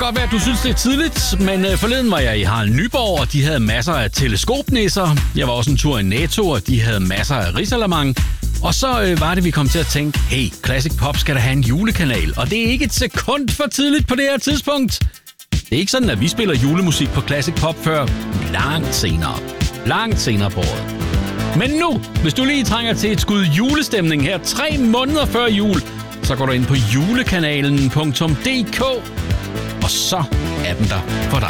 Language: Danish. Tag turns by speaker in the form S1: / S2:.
S1: Godt være, at du synes, det er tidligt, men forleden var jeg i Harald Nyborg, og de havde masser af teleskopnisser. Jeg var også en tur i Netto, og de havde masser af risalamang. Og så var det, vi kom til at tænke, hey, Classic Pop skal da have en julekanal. Og det er ikke et sekund for tidligt på det her tidspunkt. Det er ikke sådan, at vi spiller julemusik på Classic Pop før langt senere. Langt senere på året. Men nu, hvis du lige trænger til et skud julestemning her 3 måneder før jul, så går du ind på julekanalen.dk, og så er den der for dig.